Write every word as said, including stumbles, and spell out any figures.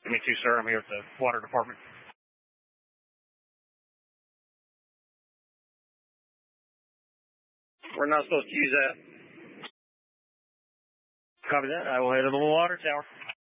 Me too, sir. I'm here at the water department. We're not supposed to use that. Copy that. I will head to the water tower.